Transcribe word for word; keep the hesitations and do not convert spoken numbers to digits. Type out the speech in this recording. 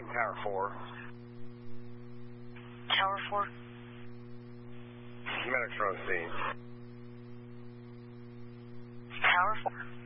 name, Tower four. Tower four? Medics are on scene. Tower four?